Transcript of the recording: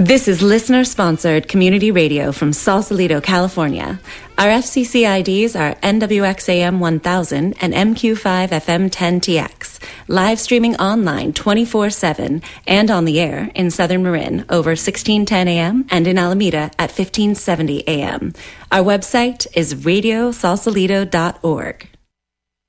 This is listener-sponsored community radio from Sausalito, California. Our FCC IDs are NWXAM 1000 and MQ5FM 10TX. Live streaming online 24/7 and on the air in Southern Marin over 1610 AM and in Alameda at 1570 AM. Our website is radiosausalito.org.